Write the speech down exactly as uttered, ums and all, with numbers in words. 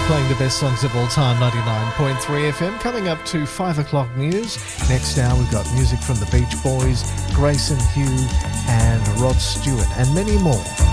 playing the best songs of all time, ninety-nine point three F M. Coming up to five o'clock news. Next hour we've got music from the Beach Boys, Grayson Hugh and Rod Stewart, and many more.